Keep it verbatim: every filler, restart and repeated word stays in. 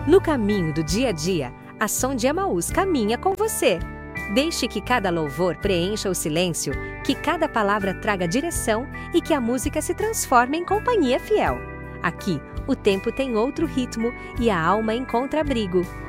No caminho do dia a dia, a Som de Emaús caminha com você. Deixe que cada louvor preencha o silêncio, que cada palavra traga direção e que a música se transforme em companhia fiel. Aqui, o tempo tem outro ritmo e a alma encontra abrigo.